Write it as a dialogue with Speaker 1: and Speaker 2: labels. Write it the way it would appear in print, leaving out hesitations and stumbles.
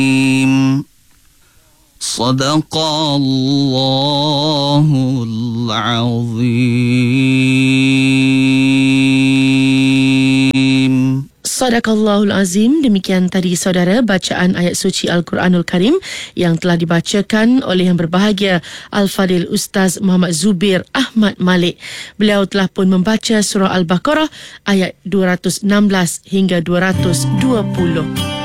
Speaker 1: Sadaqallahul azim.
Speaker 2: Sadaqallahul Azim. Demikian tadi saudara bacaan ayat suci Al-Quranul Karim yang telah dibacakan oleh yang berbahagia Al-Fadil Ustaz Muhammad Zubir Ahmad Malik. Beliau telah pun membaca surah Al-Baqarah ayat 216 hingga 220.